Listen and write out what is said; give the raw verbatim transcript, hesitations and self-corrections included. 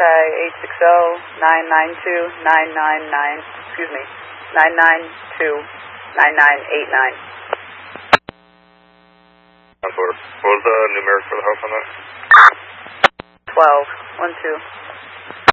tag eight six zero nine nine two nine nine nine, excuse me, nine nine two nine nine eight nine. What was the numeric for the house on that? twelve, one two.